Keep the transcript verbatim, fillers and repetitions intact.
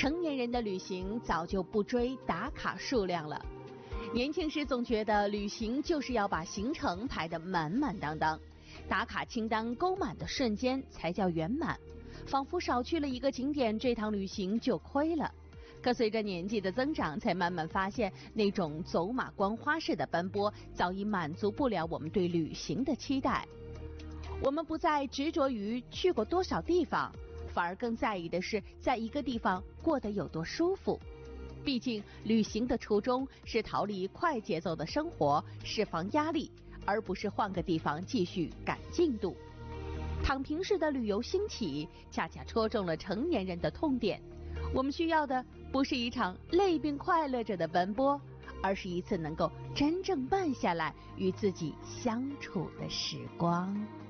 成年人的旅行早就不追打卡数量了。年轻时总觉得旅行就是要把行程排得满满当当，打卡清单勾满的瞬间才叫圆满，仿佛少去了一个景点，这趟旅行就亏了。可随着年纪的增长，才慢慢发现那种走马观花式的奔波早已满足不了我们对旅行的期待。我们不再执着于去过多少地方，反而更在意的是在一个地方过得有多舒服。毕竟旅行的初衷是逃离快节奏的生活，释放压力，而不是换个地方继续赶进度。躺平式的旅游兴起，恰恰戳中了成年人的痛点。我们需要的不是一场累并快乐着的奔波，而是一次能够真正慢下来与自己相处的时光。